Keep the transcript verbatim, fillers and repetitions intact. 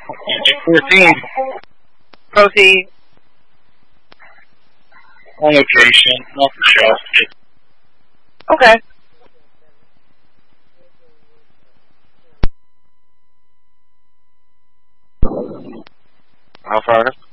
fourteen. Proceed. On location, off the shelf. Okay. How far?